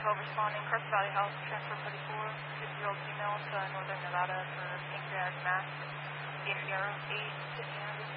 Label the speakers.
Speaker 1: 12 responding, Crescent Valley Health, transfer 34, 50-year-old female to Northern Nevada for pancreatic mass, CMER 8, 1500.